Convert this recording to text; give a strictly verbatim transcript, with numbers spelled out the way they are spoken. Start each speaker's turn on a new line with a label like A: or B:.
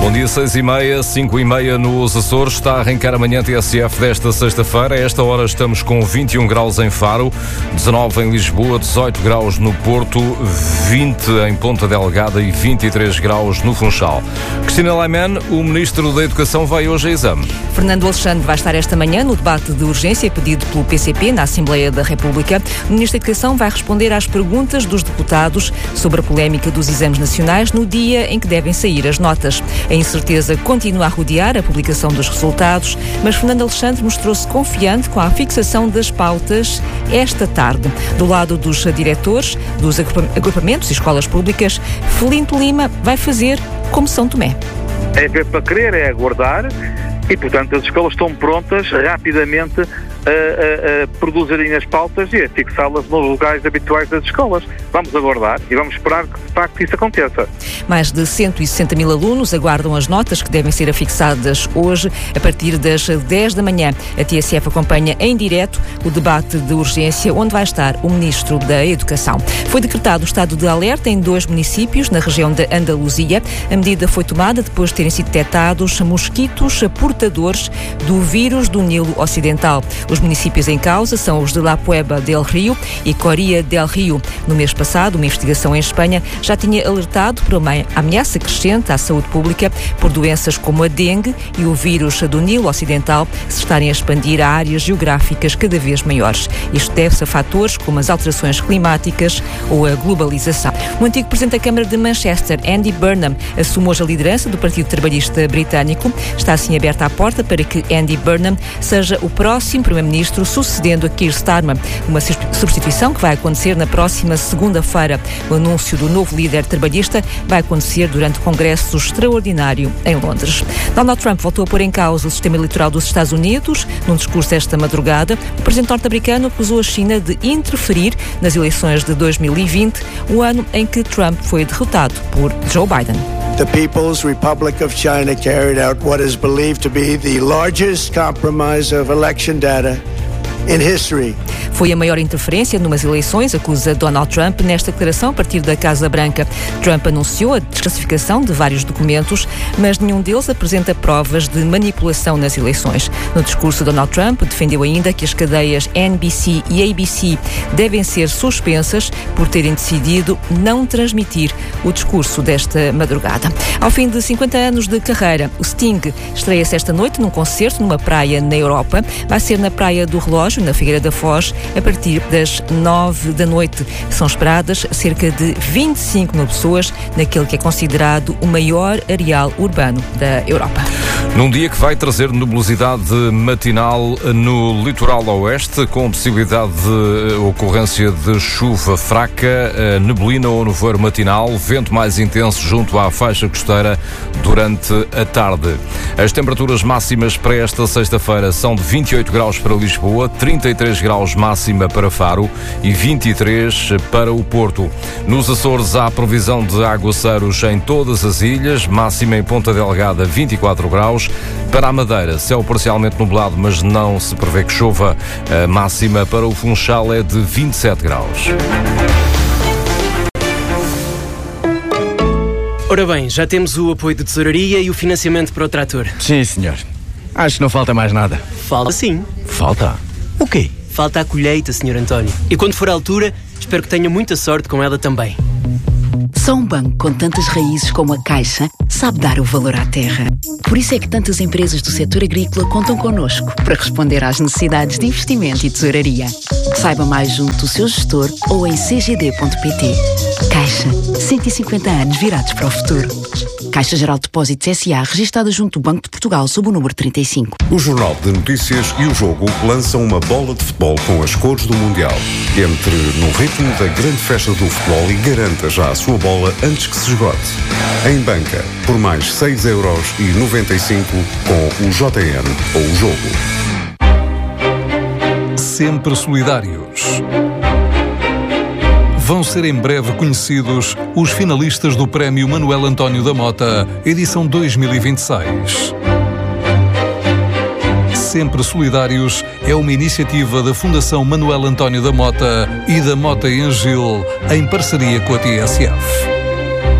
A: Bom dia, seis e meia, cinco e meia nos Açores. Está a arrancar a manhã T S F desta sexta-feira. A esta hora estamos com vinte e um graus em Faro, dezanove em Lisboa, dezoito graus no Porto, vinte em Ponta Delgada e vinte e três graus no Funchal. Cristina Laiman, o Ministro da Educação, vai hoje a exame.
B: Fernando Alexandre vai estar esta manhã no debate de urgência pedido pelo P C P na Assembleia da República. O Ministro da Educação vai responder às perguntas dos deputados sobre a polémica dos exames nacionais no dia em que devem sair as notas. A incerteza continua a rodear a publicação dos resultados, mas Fernando Alexandre mostrou-se confiante com a fixação das pautas esta tarde. Do lado dos diretores dos agrupamentos e escolas públicas, Felinto Lima vai fazer como São Tomé.
C: É ver para querer, é aguardar e, portanto, as escolas estão prontas rapidamente a, a, a produzirem as pautas e a fixá-las nos lugares habituais das escolas. Vamos aguardar e vamos esperar que, de facto, isso aconteça.
B: Mais de cento e sessenta mil alunos aguardam as notas que devem ser afixadas hoje, a partir das dez da manhã. A T S F acompanha em direto o debate de urgência, onde vai estar o Ministro da Educação. Foi decretado o estado de alerta em dois municípios, na região da Andaluzia. A medida foi tomada depois de terem sido detectados mosquitos portadores do vírus do Nilo Ocidental. Os municípios em causa são os de La Puebla del Rio e Coria del Rio. No mês passado, uma investigação em Espanha já tinha alertado para uma ameaça crescente à saúde pública por doenças como a dengue e o vírus do Nilo Ocidental se estarem a expandir a áreas geográficas cada vez maiores. Isto deve-se a fatores como as alterações climáticas ou a globalização. O antigo Presidente da Câmara de Manchester, Andy Burnham, assume hoje a liderança do Partido Trabalhista Britânico. Está assim aberta a porta para que Andy Burnham seja o próximo Primeiro-Ministro, sucedendo a Keir Starmer. Uma substituição que vai acontecer na próxima segunda-feira. O anúncio do novo líder trabalhista vai acontecer durante o Congresso Extraordinário em Londres. Donald Trump voltou a pôr em causa o sistema eleitoral dos Estados Unidos. Num discurso esta madrugada, o presidente norte-americano acusou a China de interferir nas eleições de dois mil e vinte, o ano em que Trump foi derrotado por Joe Biden.
D: The People's Republic of China carried out what is believed to be the largest compromise of election data in history.
B: Foi a maior interferência numas eleições, acusa Donald Trump nesta declaração a partir da Casa Branca. Trump anunciou a desclassificação de vários documentos, mas nenhum deles apresenta provas de manipulação nas eleições. No discurso, Donald Trump defendeu ainda que as cadeias N B C e A B C devem ser suspensas por terem decidido não transmitir o discurso desta madrugada. Ao fim de cinquenta anos de carreira, o Sting estreia-se esta noite num concerto numa praia na Europa. Vai ser na Praia do Relógio, na Figueira da Foz, a partir das nove da noite. São esperadas cerca de vinte e cinco mil pessoas naquele que é considerado o maior areal urbano da Europa.
A: Num dia que vai trazer nebulosidade matinal no litoral oeste, com possibilidade de ocorrência de chuva fraca, neblina ou nevoeiro matinal, vento mais intenso junto à faixa costeira durante a tarde. As temperaturas máximas para esta sexta-feira são de vinte e oito graus para Lisboa, trinta e três graus máxima para Faro e vinte e três para o Porto. Nos Açores há previsão de aguaceiros em todas as ilhas, máxima em Ponta Delgada vinte e quatro graus. Para a Madeira, céu parcialmente nublado, mas não se prevê que chova. A máxima para o Funchal é de vinte e sete graus.
E: Ora bem, já temos o apoio de tesouraria e o financiamento para o trator.
F: Sim, senhor. Acho que não falta mais nada.
E: Falta sim.
F: Falta? O quê?
E: Falta a colheita, senhor António. E quando for a altura, espero que tenha muita sorte com ela também.
G: Só um banco com tantas raízes como a Caixa sabe dar o valor à terra. Por isso é que tantas empresas do setor agrícola contam connosco para responder às necessidades de investimento e tesouraria. Saiba mais junto do seu gestor ou em c g d ponto p t. Caixa, cento e cinquenta anos virados para o futuro. Caixa Geral de Depósitos S A, registada junto do Banco de Portugal sob o número trinta e cinco.
H: O Jornal de Notícias e o Jogo lançam uma bola de futebol com as cores do Mundial. Entre no ritmo da grande festa do futebol e garanta já a sua bola antes que se esgote. Em banca, por mais seis euros e noventa e cinco com o J N ou o Jogo.
I: Sempre solidários. Vão ser em breve conhecidos os finalistas do Prémio Manuel António da Mota, edição dois mil e vinte e seis. Sempre Solidários é uma iniciativa da Fundação Manuel António da Mota e da Mota em Gil, em parceria com a T S F.